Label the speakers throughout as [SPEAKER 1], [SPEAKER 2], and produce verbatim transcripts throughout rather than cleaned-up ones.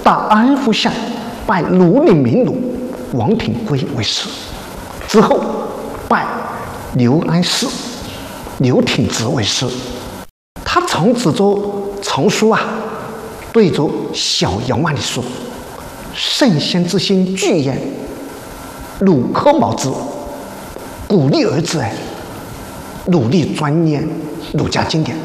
[SPEAKER 1] 到安福县拜庐陵名儒王廷圭为师，之后拜刘安世、刘挺直为师。他从此着丛书啊，对着小杨万里说：“圣贤之心具焉，汝可卯之，鼓励儿子哎，努力钻研儒家经典。”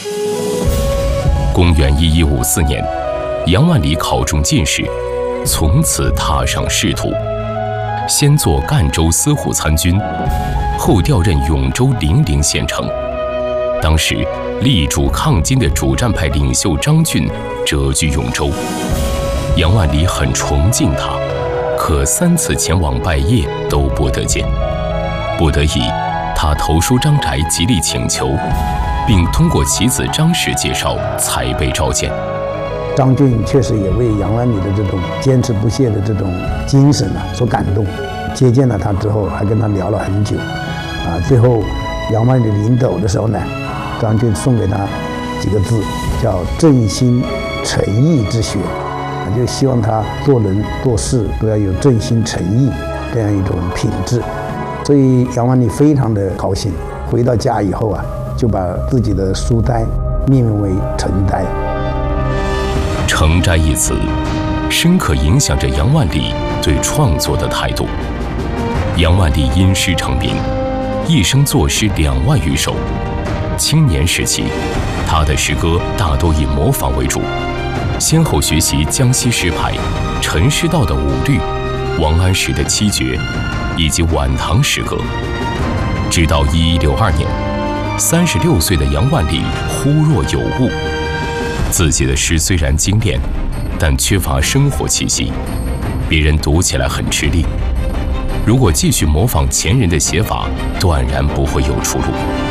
[SPEAKER 2] 公元一一五四年，杨万里考中进士，从此踏上仕途。先做赣州司户参军，后调任永州零陵县丞。当时力主抗金的主战派领袖张俊谪居永州，杨万里很崇敬他，可三次前往拜谒都不得见。不得已，他投书张宅极力请求，并通过其子张氏介绍才被召见。
[SPEAKER 3] 张俊确实也为杨万里的这种坚持不懈的这种精神啊所感动，接见了他之后，还跟他聊了很久。啊，最后杨万里临走的时候呢，张俊送给他几个字，叫“正心诚意之学”，啊，就希望他做人做事都要有正心诚意这样一种品质。所以杨万里非常的高兴，回到家以后啊，就把自己的书斋命名为诚斋。
[SPEAKER 2] 诚斋一词，深刻影响着杨万里对创作的态度。杨万里因诗成名，一生作诗两万余首。青年时期，他的诗歌大多以模仿为主，先后学习江西诗派、陈师道的五律、王安石的七绝，以及晚唐诗歌。直到一一六二年，三十六岁的杨万里忽若有悟。自己的诗虽然精炼，但缺乏生活气息，别人读起来很吃力。如果继续模仿前人的写法，断然不会有出路。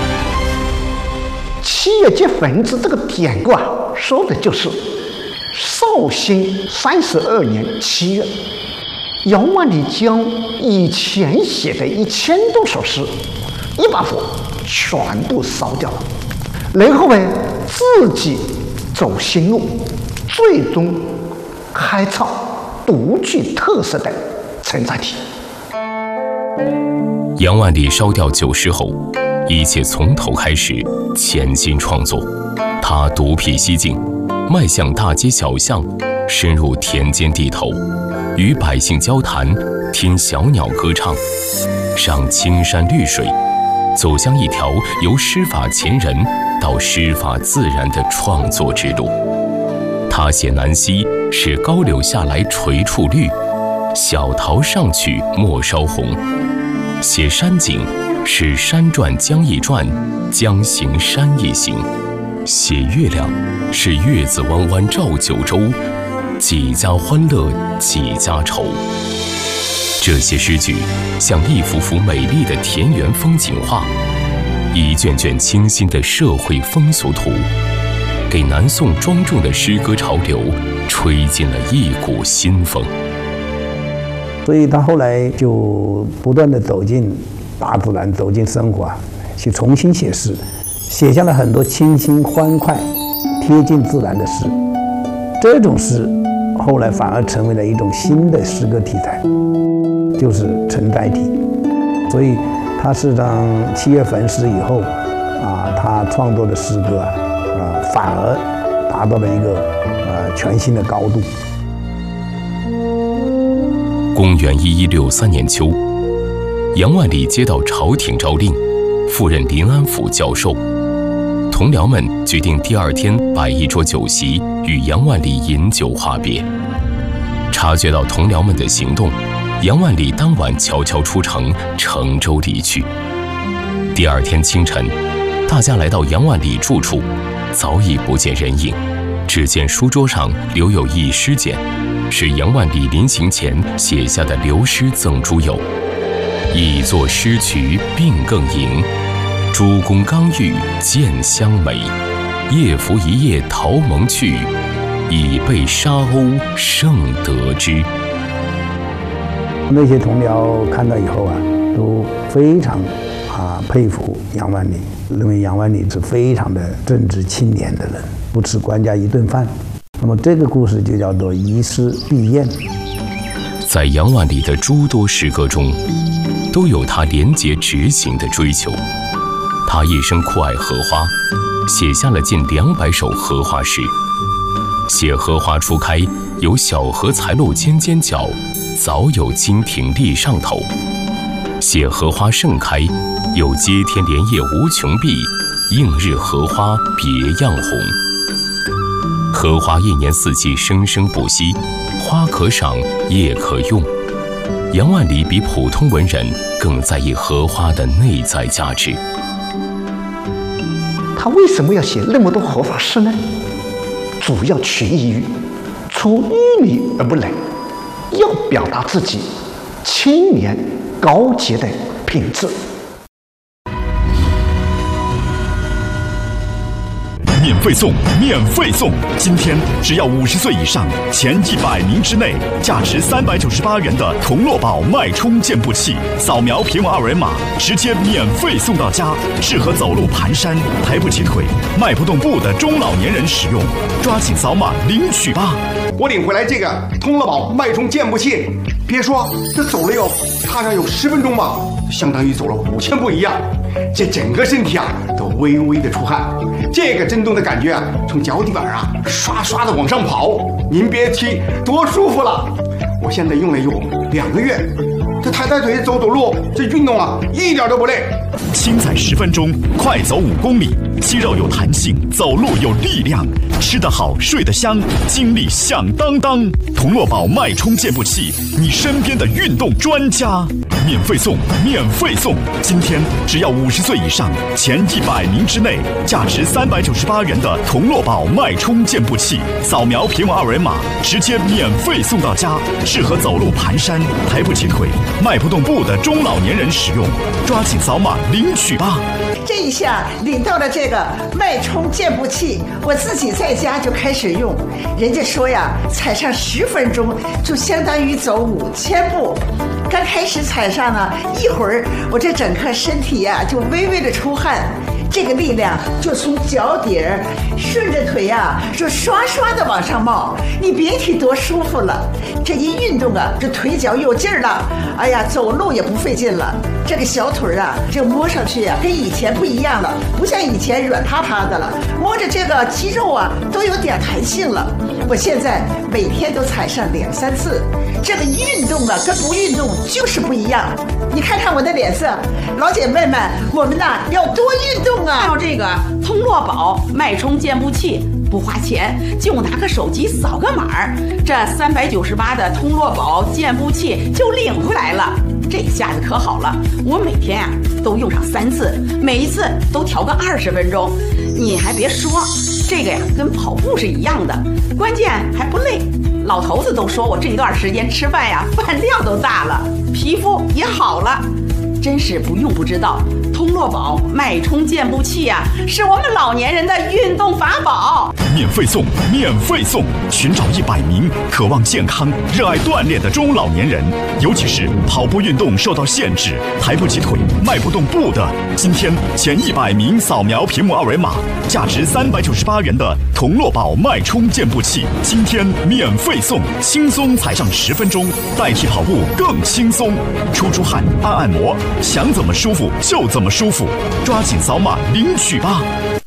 [SPEAKER 1] 七月节分子这个典故啊，说的就是绍兴三十二年七月，杨万里将以前写的一千多首诗，一把火全部烧掉了，然后呢，自己走新路，最终开创独具特色的陈载体。
[SPEAKER 2] 杨万里烧掉旧诗后，一切从头开始，潜心创作。他独辟蹊径，迈向大街小巷，深入田间地头，与百姓交谈，听小鸟歌唱，赏青山绿水，走向一条由诗法前人到诗法自然的创作之路。他写南溪是高柳下来垂处绿，小桃上去末梢红；写山景是山转江一转，江行山一行；写月亮是月子弯弯照九州，几家欢乐几家愁。这些诗句像一幅幅美丽的田园风景画，一卷卷清新的社会风俗图，给南宋庄重的诗歌潮流吹进了一股新风。
[SPEAKER 3] 所以他后来就不断地走进大自然，走进生活，去重新写诗，写下了很多清新欢快、贴近自然的诗。这种诗后来反而成为了一种新的诗歌题材，就是陈载体。所以他是当七月焚诗以后啊，他创作的诗歌啊，啊反而达到了一个呃全新的高度。
[SPEAKER 2] 公元一一六三年秋，杨万里接到朝廷诏令，赴任临安府教授。同僚们决定第二天摆一桌酒席，与杨万里饮酒话别。察觉到同僚们的行动，杨万里当晚悄悄出城，乘舟离去。第二天清晨，大家来到杨万里住处，早已不见人影，只见书桌上留有一诗简，是杨万里临行前写下的留诗赠诸友：已作诗曲并更迎，诸公刚遇见相美，夜伏一夜桃蒙去，已被沙鸥胜得之。
[SPEAKER 3] 那些同僚看到以后啊，都非常啊佩服杨万里，认为杨万里是非常的正直清廉的人，不吃官家一顿饭。 那么这个故事就叫做移师毕宴。
[SPEAKER 2] 在杨万里的诸多诗歌中，都有他廉洁直行的追求。他一生酷爱荷花，写下了近两百首荷花诗。写荷花初开，有小荷才露尖尖角，早有蜻蜓立上头；写荷花盛开，有接天莲叶无穷碧，映日荷花别样红。荷花一年四季生生不息，花可赏，叶可用。杨万里比普通文人更在意荷花的内在价值。
[SPEAKER 1] 他为什么要写那么多荷花诗呢？主要取意于出淤泥而不染，要表达自己青年高洁的品质。
[SPEAKER 4] 免费送，免费送！今天只要五十岁以上，前一百名之内，价值三百九十八元的同乐宝脉冲健步器，扫描屏幕二维码，直接免费送到家，适合走路蹒跚、抬不起腿、迈不动步的中老年人使用。抓紧扫码领取吧！
[SPEAKER 5] 我领回来这个同乐宝脉冲健步器，别说这走了有差上有十分钟吧，相当于走了五千步一样。这整个身体啊都微微的出汗，这个震动的感觉啊，从脚底板啊刷刷的往上跑，您别提多舒服了。我现在用了有两个月，这抬抬腿走走路，这运动啊一点都不累。
[SPEAKER 4] 轻踩十分钟，快走五公里，肌肉有弹性，走路有力量，吃得好，睡得香，精力响当当。同乐宝脉冲健步器，你身边的运动专家，免费送，免费送！今天只要五十岁以上，前一百名之内，价值三百九十八元的同乐宝脉冲健步器，扫描屏幕二维码，直接免费送到家，适合走路蹒跚、抬不起腿、迈不动步的中老年人使用。抓紧扫码领取吧！
[SPEAKER 6] 这一下领到了这个脉冲健步器，我自己在家就开始用。人家说呀，踩上十分钟就相当于走五千步。刚开始踩上呢，一会儿我这整个身体呀、啊、就微微的出汗，这个力量就从脚底儿顺着腿呀、啊，就刷刷的往上冒。你别提多舒服了。这一运动啊，这腿脚有劲儿了，哎呀，走路也不费劲了。这个小腿啊，这摸上去啊，跟以前不一样了，不像以前软趴趴的了，摸着这个肌肉啊，都有点弹性了。我现在每天都踩上两三次，这个运动啊，跟不运动就是不一样。你看看我的脸色，老姐妹们，我们呐要多运动啊！
[SPEAKER 7] 要这个通络宝脉冲健步器，不花钱，就拿个手机扫个码，这三百九十八的通络宝健步器就领回来了。这下子可好了，我每天啊都用上三次，每一次都调个二十分钟。你还别说，这个呀跟跑步是一样的，关键还不累。老头子都说我这段时间吃饭呀，饭量都大了，皮肤也好了。真是不用不知道，通络宝脉冲健步器呀、啊，是我们老年人的运动法宝。
[SPEAKER 4] 免费送，免费送！寻找一百名渴望健康、热爱锻炼的中老年人，尤其是跑步运动受到限制、抬不起腿、迈不动步的，今天前一百名扫描屏幕二维码，价值三百九十八元的同乐宝脉冲健步器，今天免费送，轻松踩上十分钟，代替跑步更轻松。出出汗，按按摩，想怎么舒服就怎么舒服，抓紧扫码领取吧！